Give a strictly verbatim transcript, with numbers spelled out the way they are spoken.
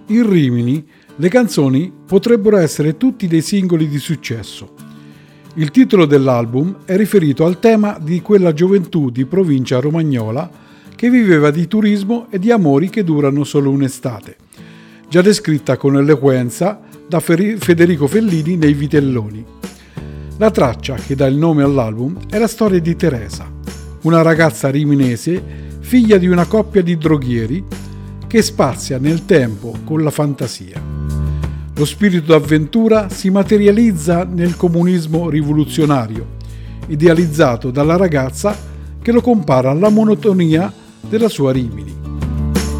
In Rimini le canzoni potrebbero essere tutti dei singoli di successo. Il titolo dell'album è riferito al tema di quella gioventù di provincia romagnola che viveva di turismo e di amori che durano solo un'estate, già descritta con eloquenza da Federico Fellini nei Vitelloni. La traccia che dà il nome all'album è la storia di Teresa, una ragazza riminese, figlia di una coppia di droghieri, che spazia nel tempo con la fantasia. Lo spirito d'avventura si materializza nel comunismo rivoluzionario, idealizzato dalla ragazza che lo compara alla monotonia della sua Rimini.